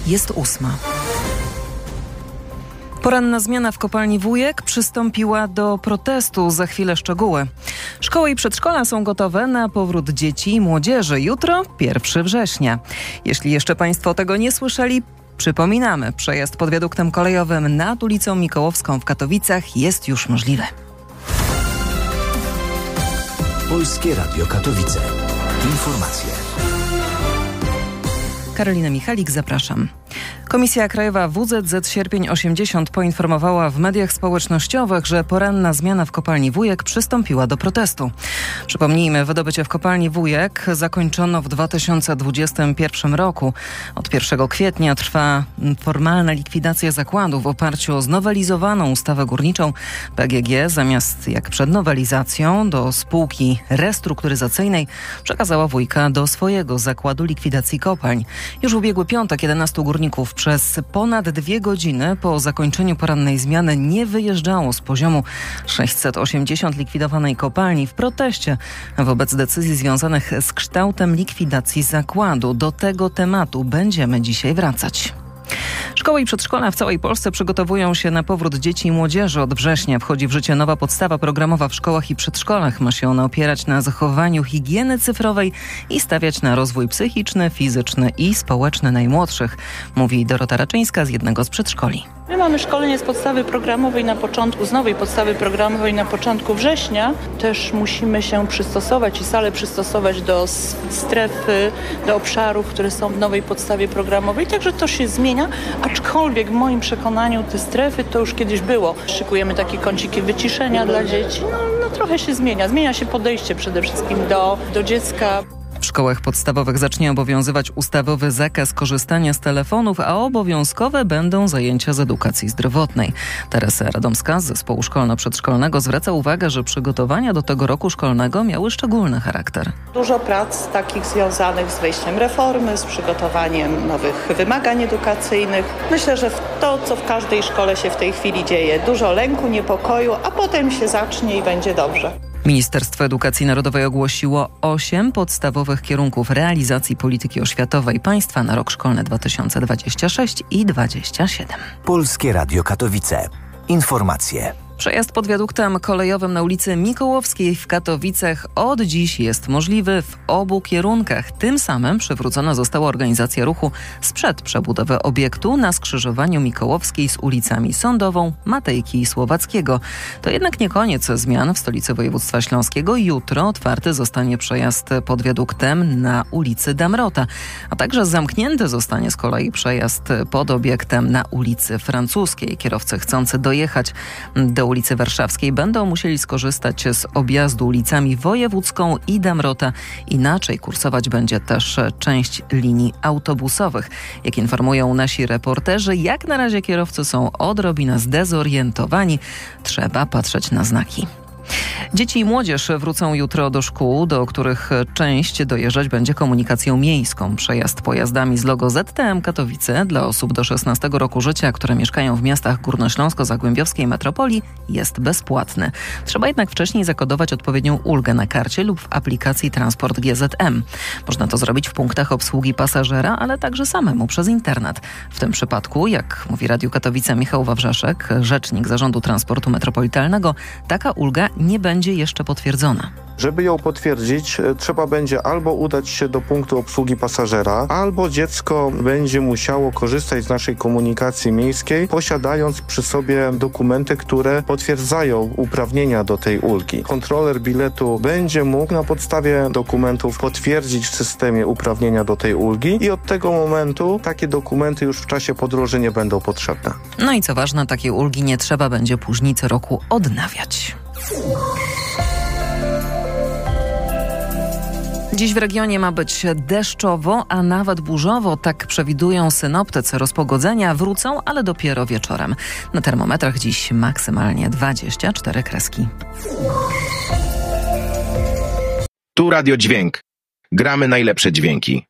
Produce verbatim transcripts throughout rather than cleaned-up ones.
Jest ósma. Poranna zmiana w kopalni Wujek przystąpiła do protestu. Za chwilę szczegóły. Szkoły i przedszkola są gotowe na powrót dzieci i młodzieży. Jutro pierwszego września. Jeśli jeszcze Państwo tego nie słyszeli, przypominamy, przejazd pod wiaduktem kolejowym nad ulicą Mikołowską w Katowicach jest już możliwy. Polskie Radio Katowice. Informacje. Karolina Michalik, zapraszam. Komisja Krajowa W Z Z Sierpień osiemdziesiąt poinformowała w mediach społecznościowych, że poranna zmiana w kopalni Wujek przystąpiła do protestu. Przypomnijmy, wydobycie w kopalni Wujek zakończono w dwa tysiące dwudziestym pierwszym roku. Od pierwszego kwietnia trwa formalna likwidacja zakładu w oparciu o znowelizowaną ustawę górniczą. P G G zamiast jak przed nowelizacją do spółki restrukturyzacyjnej przekazała Wujka do swojego zakładu likwidacji kopalń. Już w ubiegły piątek jedenastu górników przez ponad dwie godziny po zakończeniu porannej zmiany nie wyjeżdżało z poziomu sześćset osiemdziesiąt likwidowanej kopalni w proteście wobec decyzji związanych z kształtem likwidacji zakładu. Do tego tematu będziemy dzisiaj wracać. Szkoły i przedszkola w całej Polsce przygotowują się na powrót dzieci i młodzieży. Od września wchodzi w życie nowa podstawa programowa w szkołach i przedszkolach. Ma się ona opierać na zachowaniu higieny cyfrowej i stawiać na rozwój psychiczny, fizyczny i społeczny najmłodszych, mówi Dorota Raczyńska z jednego z przedszkoli. My mamy szkolenie z podstawy programowej na początku, z nowej podstawy programowej na początku września. Też musimy się przystosować i salę przystosować do strefy, do obszarów, które są w nowej podstawie programowej. Także to się zmienia, aczkolwiek w moim przekonaniu te strefy to już kiedyś było. Szykujemy takie kąciki wyciszenia dla dzieci. No, no trochę się zmienia. Zmienia się podejście przede wszystkim do, do dziecka. W szkołach podstawowych zacznie obowiązywać ustawowy zakaz korzystania z telefonów, a obowiązkowe będą zajęcia z edukacji zdrowotnej. Teresa Radomska z zespołu szkolno-przedszkolnego zwraca uwagę, że przygotowania do tego roku szkolnego miały szczególny charakter. Dużo prac takich związanych z wejściem reformy, z przygotowaniem nowych wymagań edukacyjnych. Myślę, że to, co w każdej szkole się w tej chwili dzieje, dużo lęku, niepokoju, a potem się zacznie i będzie dobrze. Ministerstwo Edukacji Narodowej ogłosiło osiem podstawowych kierunków realizacji polityki oświatowej państwa na rok szkolny dwa tysiące dwudziesty szósty i dwudziesty siódmy. Polskie Radio Katowice. Informacje. Przejazd pod wiaduktem kolejowym na ulicy Mikołowskiej w Katowicach od dziś jest możliwy w obu kierunkach. Tym samym przywrócona została organizacja ruchu sprzed przebudowy obiektu na skrzyżowaniu Mikołowskiej z ulicami Sądową, Matejki i Słowackiego. To jednak nie koniec zmian w stolicy województwa śląskiego. Jutro otwarty zostanie przejazd pod wiaduktem na ulicy Damrota, a także zamknięty zostanie z kolei przejazd pod obiektem na ulicy Francuskiej. Kierowcy chcący dojechać do ulicy Warszawskiej będą musieli skorzystać z objazdu ulicami Wojewódzką i Damrota. Inaczej kursować będzie też część linii autobusowych. Jak informują nasi reporterzy, jak na razie kierowcy są odrobinę zdezorientowani. Trzeba patrzeć na znaki. Dzieci i młodzież wrócą jutro do szkół, do których część dojeżdżać będzie komunikacją miejską. Przejazd pojazdami z logo Z T M Katowice dla osób do szesnastego roku życia, które mieszkają w miastach górnośląsko-zagłębiowskiej metropolii, jest bezpłatny. Trzeba jednak wcześniej zakodować odpowiednią ulgę na karcie lub w aplikacji Transport G Z M. Można to zrobić w punktach obsługi pasażera, ale także samemu przez internet. W tym przypadku, jak mówi Radiu Katowice Michał Wawrzeszek, rzecznik Zarządu Transportu Metropolitalnego, taka ulga nie będzie jeszcze potwierdzona. Żeby ją potwierdzić, trzeba będzie albo udać się do punktu obsługi pasażera, albo dziecko będzie musiało korzystać z naszej komunikacji miejskiej, posiadając przy sobie dokumenty, które potwierdzają uprawnienia do tej ulgi. Kontroler biletu będzie mógł na podstawie dokumentów potwierdzić w systemie uprawnienia do tej ulgi i od tego momentu takie dokumenty już w czasie podróży nie będą potrzebne. No i co ważne, takie ulgi nie trzeba będzie później co roku odnawiać. Dziś w regionie ma być deszczowo, a nawet burzowo. Tak przewidują synoptycy. Rozpogodzenia wrócą, ale dopiero wieczorem. Na termometrach dziś maksymalnie dwadzieścia cztery kreski. Tu Radio Dźwięk. Gramy najlepsze dźwięki.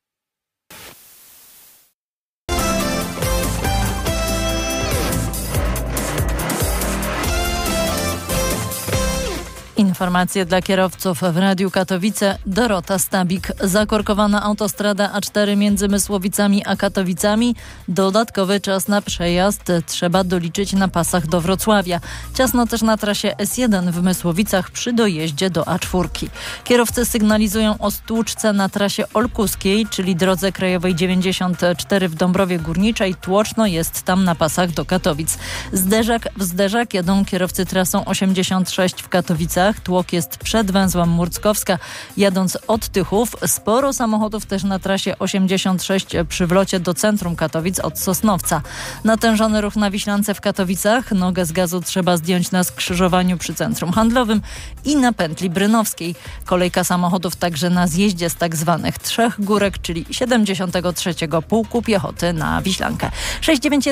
Informacje dla kierowców w Radiu Katowice. Dorota Stabik. Zakorkowana autostrada A cztery między Mysłowicami a Katowicami. Dodatkowy czas na przejazd trzeba doliczyć na pasach do Wrocławia. Ciasno też na trasie S jeden w Mysłowicach przy dojeździe do A cztery. Kierowcy sygnalizują o stłuczce na trasie olkuskiej, czyli drodze krajowej dziewięćdziesiąt cztery w Dąbrowie Górniczej. Tłoczno jest tam na pasach do Katowic. Zderzak w zderzak jadą kierowcy trasą osiemdziesiąt sześć w Katowicach. Tłok jest przed węzłem Murckowska. Jadąc od Tychów, sporo samochodów też na trasie osiemdziesiąt sześć przy wlocie do centrum Katowic od Sosnowca. Natężony ruch na Wiślance w Katowicach. Nogę z gazu trzeba zdjąć na skrzyżowaniu przy centrum handlowym i na pętli brynowskiej. Kolejka samochodów także na zjeździe z tak zwanych Trzech Górek, czyli siedemdziesiątego trzeciego Pułku Piechoty na Wiślankę. sześć dziewięć